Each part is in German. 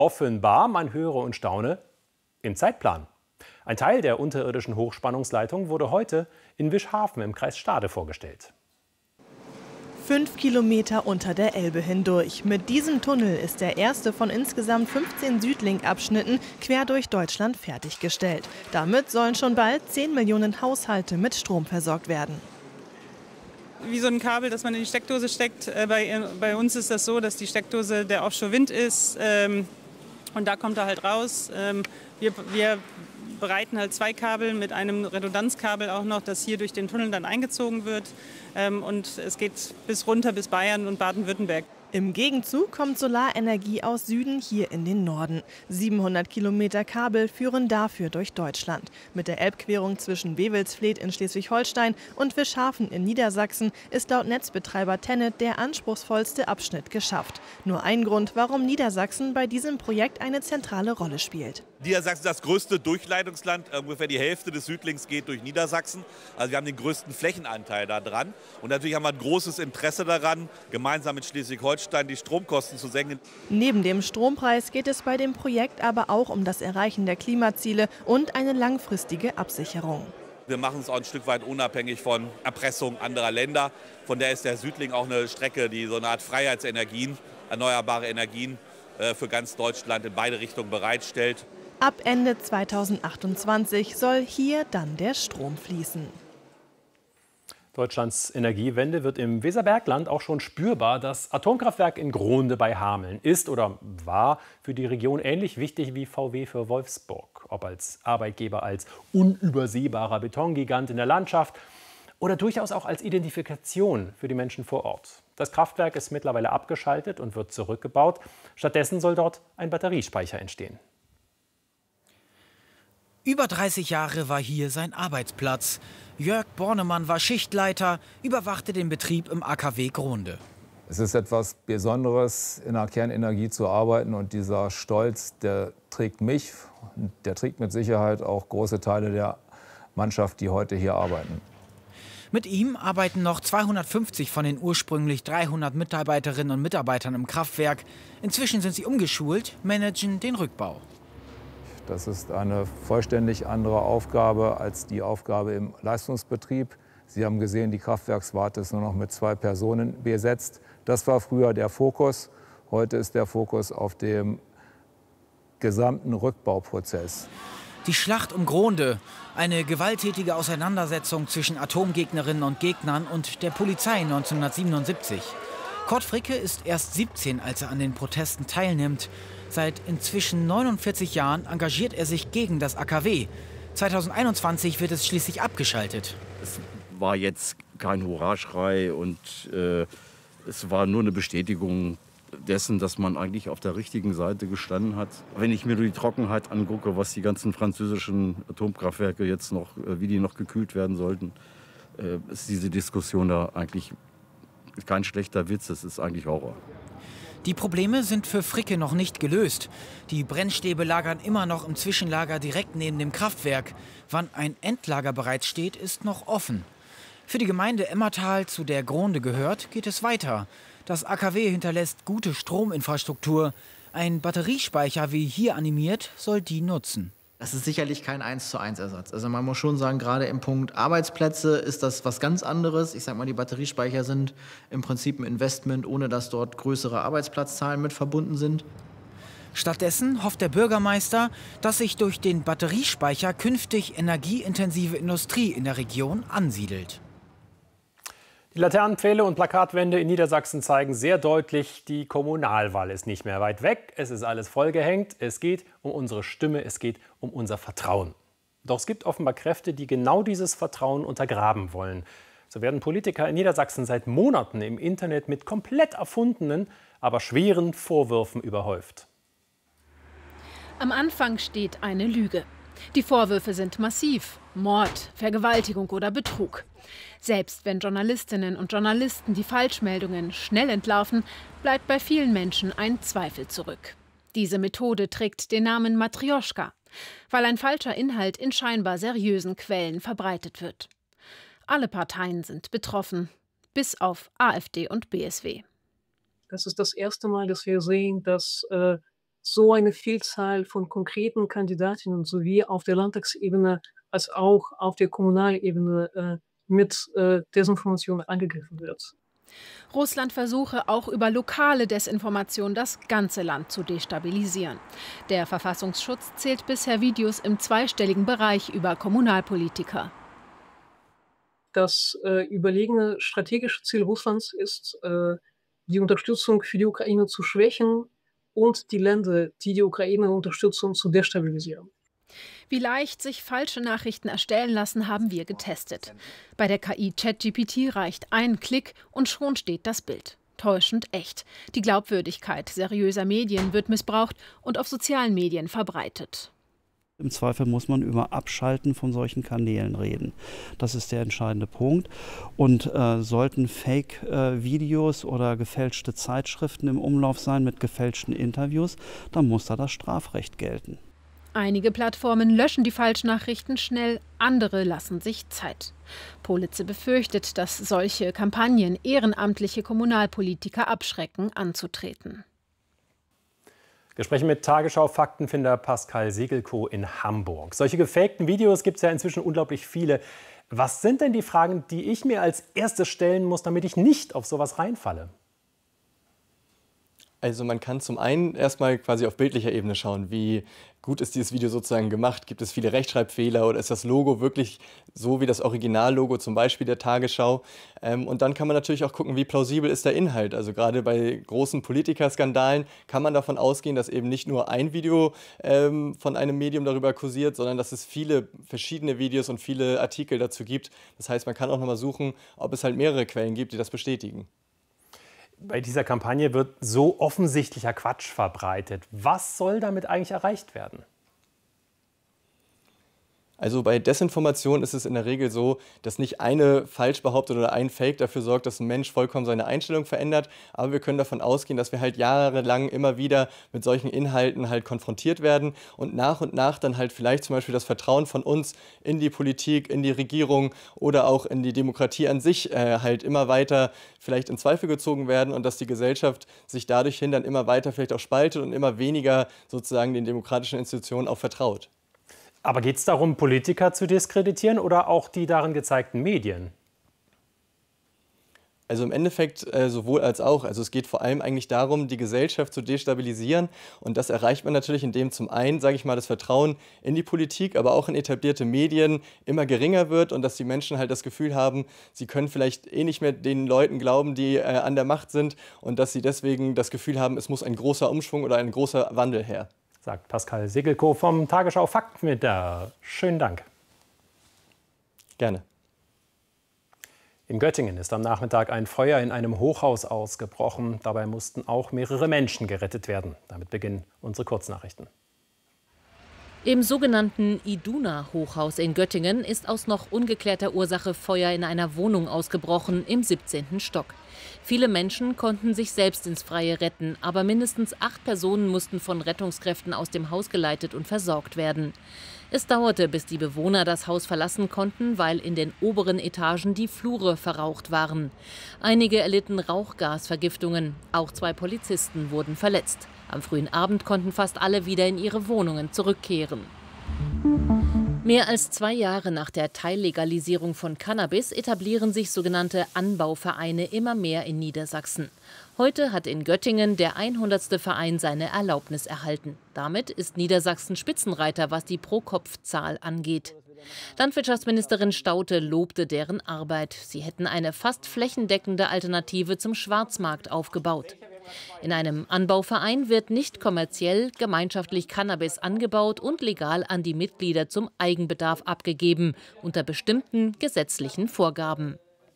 Offenbar, man höre und staune, im Zeitplan. Ein Teil der unterirdischen Hochspannungsleitung wurde heute in Wischhafen im Kreis Stade vorgestellt. 5 Kilometer unter der Elbe hindurch. Mit diesem Tunnel ist der erste von insgesamt 15 Südlink-Abschnitten quer durch Deutschland fertiggestellt. Damit sollen schon bald 10 Millionen Haushalte mit Strom versorgt werden. Wie so ein Kabel, das man in die Steckdose steckt. Bei uns ist das so, dass die Steckdose der Offshore-Wind ist und da kommt er halt raus. Wir bereiten halt 2 Kabel mit einem Redundanzkabel auch noch, das hier durch den Tunnel dann eingezogen wird. Und es geht bis runter bis Bayern und Baden-Württemberg. Im Gegenzug kommt Solarenergie aus Süden hier in den Norden. 700 Kilometer Kabel führen dafür durch Deutschland. Mit der Elbquerung zwischen Wewelsfleth in Schleswig-Holstein und Wischhafen in Niedersachsen ist laut Netzbetreiber TenneT der anspruchsvollste Abschnitt geschafft. Nur ein Grund, warum Niedersachsen bei diesem Projekt eine zentrale Rolle spielt. Niedersachsen ist das größte Durchleitungsland. Ungefähr die Hälfte des Südlinks geht durch Niedersachsen. Also wir haben den größten Flächenanteil da dran. Und natürlich haben wir ein großes Interesse daran, gemeinsam mit Schleswig-Holstein die Stromkosten zu senken. Neben dem Strompreis geht es bei dem Projekt aber auch um das Erreichen der Klimaziele und eine langfristige Absicherung. Wir machen es auch ein Stück weit unabhängig von Erpressung anderer Länder. Von der ist der Südlink auch eine Strecke, die so eine Art Freiheitsenergien, erneuerbare Energien für ganz Deutschland in beide Richtungen bereitstellt. Ab Ende 2028 soll hier dann der Strom fließen. Deutschlands Energiewende wird im Weserbergland auch schon spürbar. Das Atomkraftwerk in Grohnde bei Hameln ist oder war für die Region ähnlich wichtig wie VW für Wolfsburg. Ob als Arbeitgeber, als unübersehbarer Betongigant in der Landschaft oder durchaus auch als Identifikation für die Menschen vor Ort. Das Kraftwerk ist mittlerweile abgeschaltet und wird zurückgebaut. Stattdessen soll dort ein Batteriespeicher entstehen. Über 30 Jahre war hier sein Arbeitsplatz. Jörg Bornemann war Schichtleiter, überwachte den Betrieb im AKW Grohnde. Es ist etwas Besonderes, in der Kernenergie zu arbeiten, und dieser Stolz, der trägt mich, der trägt mit Sicherheit auch große Teile der Mannschaft, die heute hier arbeiten. Mit ihm arbeiten noch 250 von den ursprünglich 300 Mitarbeiterinnen und Mitarbeitern im Kraftwerk. Inzwischen sind sie umgeschult, managen den Rückbau. Das ist eine vollständig andere Aufgabe als die Aufgabe im Leistungsbetrieb. Sie haben gesehen, die Kraftwerkswarte ist nur noch mit 2 Personen besetzt. Das war früher der Fokus. Heute ist der Fokus auf dem gesamten Rückbauprozess. Die Schlacht um Grohnde, eine gewalttätige Auseinandersetzung zwischen Atomgegnerinnen und Gegnern und der Polizei 1977. Kurt Fricke ist erst 17, als er an den Protesten teilnimmt. Seit inzwischen 49 Jahren engagiert er sich gegen das AKW. 2021 wird es schließlich abgeschaltet. Es war jetzt kein Hurraschrei und es war nur eine Bestätigung dessen, dass man eigentlich auf der richtigen Seite gestanden hat. Wenn ich mir nur die Trockenheit angucke, was die ganzen französischen Atomkraftwerke jetzt noch, wie die noch gekühlt werden sollten, ist diese Diskussion da eigentlich kein schlechter Witz, es ist eigentlich Horror. Die Probleme sind für Fricke noch nicht gelöst. Die Brennstäbe lagern immer noch im Zwischenlager direkt neben dem Kraftwerk. Wann ein Endlager bereitsteht, ist noch offen. Für die Gemeinde Emmertal, zu der Grohnde gehört, geht es weiter. Das AKW hinterlässt gute Strominfrastruktur. Ein Batteriespeicher, wie hier animiert, soll die nutzen. Das ist sicherlich kein 1:1-Ersatz. Also man muss schon sagen, gerade im Punkt Arbeitsplätze ist das was ganz anderes. Ich sag mal, die Batteriespeicher sind im Prinzip ein Investment, ohne dass dort größere Arbeitsplatzzahlen mit verbunden sind. Stattdessen hofft der Bürgermeister, dass sich durch den Batteriespeicher künftig energieintensive Industrie in der Region ansiedelt. Die Laternenpfähle und Plakatwände in Niedersachsen zeigen sehr deutlich, die Kommunalwahl ist nicht mehr weit weg. Es ist alles vollgehängt. Es geht um unsere Stimme, es geht um unser Vertrauen. Doch es gibt offenbar Kräfte, die genau dieses Vertrauen untergraben wollen. So werden Politiker in Niedersachsen seit Monaten im Internet mit komplett erfundenen, aber schweren Vorwürfen überhäuft. Am Anfang steht eine Lüge. Die Vorwürfe sind massiv: Mord, Vergewaltigung oder Betrug. Selbst wenn Journalistinnen und Journalisten die Falschmeldungen schnell entlarven, bleibt bei vielen Menschen ein Zweifel zurück. Diese Methode trägt den Namen Matrjoschka, weil ein falscher Inhalt in scheinbar seriösen Quellen verbreitet wird. Alle Parteien sind betroffen, bis auf AfD und BSW. Das ist das erste Mal, dass wir sehen, dass so eine Vielzahl von konkreten Kandidatinnen sowie auf der Landtagsebene als auch auf der Kommunalebene mit Desinformation angegriffen wird. Russland versuche auch über lokale Desinformation das ganze Land zu destabilisieren. Der Verfassungsschutz zählt bisher Videos im zweistelligen Bereich über Kommunalpolitiker. Das überlegene strategische Ziel Russlands ist, die Unterstützung für die Ukraine zu schwächen und die Länder, die die Ukraine unterstützen, zu destabilisieren. Wie leicht sich falsche Nachrichten erstellen lassen, haben wir getestet. Bei der KI ChatGPT reicht ein Klick und schon steht das Bild. Täuschend echt. Die Glaubwürdigkeit seriöser Medien wird missbraucht und auf sozialen Medien verbreitet. Im Zweifel muss man über Abschalten von solchen Kanälen reden. Das ist der entscheidende Punkt. Und sollten Fake-Videos oder gefälschte Zeitschriften im Umlauf sein mit gefälschten Interviews, dann muss da das Strafrecht gelten. Einige Plattformen löschen die Falschnachrichten schnell, andere lassen sich Zeit. Politze befürchtet, dass solche Kampagnen ehrenamtliche Kommunalpolitiker abschrecken, anzutreten. Gespräche mit Tagesschau-Faktenfinder Pascal Segelkow in Hamburg. Solche gefakten Videos gibt es ja inzwischen unglaublich viele. Was sind denn die Fragen, die ich mir als erstes stellen muss, damit ich nicht auf sowas reinfalle? Also man kann zum einen erstmal quasi auf bildlicher Ebene schauen, wie gut ist dieses Video sozusagen gemacht, gibt es viele Rechtschreibfehler oder ist das Logo wirklich so wie das Originallogo zum Beispiel der Tagesschau. Und dann kann man natürlich auch gucken, wie plausibel ist der Inhalt. Also gerade bei großen Politikerskandalen kann man davon ausgehen, dass eben nicht nur ein Video von einem Medium darüber kursiert, sondern dass es viele verschiedene Videos und viele Artikel dazu gibt. Das heißt, man kann auch nochmal suchen, ob es halt mehrere Quellen gibt, die das bestätigen. Bei dieser Kampagne wird so offensichtlicher Quatsch verbreitet. Was soll damit eigentlich erreicht werden? Also bei Desinformation ist es in der Regel so, dass nicht eine Falschbehauptung oder ein Fake dafür sorgt, dass ein Mensch vollkommen seine Einstellung verändert. Aber wir können davon ausgehen, dass wir halt jahrelang immer wieder mit solchen Inhalten halt konfrontiert werden und nach dann halt vielleicht zum Beispiel das Vertrauen von uns in die Politik, in die Regierung oder auch in die Demokratie an sich halt immer weiter vielleicht in Zweifel gezogen werden und dass die Gesellschaft sich dadurch hin dann immer weiter vielleicht auch spaltet und immer weniger sozusagen den demokratischen Institutionen auch vertraut. Aber geht es darum, Politiker zu diskreditieren oder auch die darin gezeigten Medien? Also im Endeffekt sowohl als auch. Also es geht vor allem eigentlich darum, die Gesellschaft zu destabilisieren. Und das erreicht man natürlich, indem zum einen, sage ich mal, das Vertrauen in die Politik, aber auch in etablierte Medien immer geringer wird und dass die Menschen halt das Gefühl haben, sie können vielleicht eh nicht mehr den Leuten glauben, die an der Macht sind und dass sie deswegen das Gefühl haben, es muss ein großer Umschwung oder ein großer Wandel her. Sagt Pascal Segelkow vom Tagesschau Faktenfinder. Schönen Dank. Gerne. In Göttingen ist am Nachmittag ein Feuer in einem Hochhaus ausgebrochen. Dabei mussten auch mehrere Menschen gerettet werden. Damit beginnen unsere Kurznachrichten. Im sogenannten Iduna-Hochhaus in Göttingen ist aus noch ungeklärter Ursache Feuer in einer Wohnung ausgebrochen im 17. Stock. Viele Menschen konnten sich selbst ins Freie retten, aber mindestens 8 Personen mussten von Rettungskräften aus dem Haus geleitet und versorgt werden. Es dauerte, bis die Bewohner das Haus verlassen konnten, weil in den oberen Etagen die Flure verraucht waren. Einige erlitten Rauchgasvergiftungen, auch 2 Polizisten wurden verletzt. Am frühen Abend konnten fast alle wieder in ihre Wohnungen zurückkehren. Mehr als 2 Jahre nach der Teillegalisierung von Cannabis etablieren sich sogenannte Anbauvereine immer mehr in Niedersachsen. Heute hat in Göttingen der 100. Verein seine Erlaubnis erhalten. Damit ist Niedersachsen Spitzenreiter, was die Pro-Kopf-Zahl angeht. Landwirtschaftsministerin Staudte lobte deren Arbeit. Sie hätten eine fast flächendeckende Alternative zum Schwarzmarkt aufgebaut. In einem Anbauverein wird nicht kommerziell gemeinschaftlich Cannabis angebaut und legal an die Mitglieder zum Eigenbedarf abgegeben, unter bestimmten gesetzlichen Vorgaben.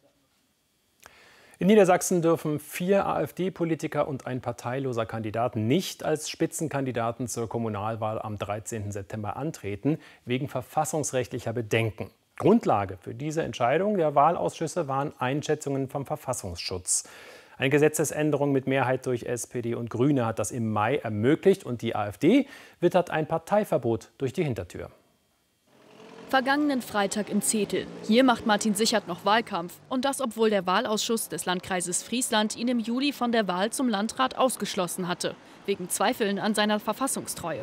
In Niedersachsen dürfen 4 AfD-Politiker und ein parteiloser Kandidat nicht als Spitzenkandidaten zur Kommunalwahl am 13. September antreten, wegen verfassungsrechtlicher Bedenken. Grundlage für diese Entscheidung der Wahlausschüsse waren Einschätzungen vom Verfassungsschutz. Eine Gesetzesänderung mit Mehrheit durch SPD und Grüne hat das im Mai ermöglicht und die AfD wittert ein Parteiverbot durch die Hintertür. Vergangenen Freitag in Zetel. Hier macht Martin Sichert noch Wahlkampf. Und das, obwohl der Wahlausschuss des Landkreises Friesland ihn im Juli von der Wahl zum Landrat ausgeschlossen hatte. Wegen Zweifeln an seiner Verfassungstreue.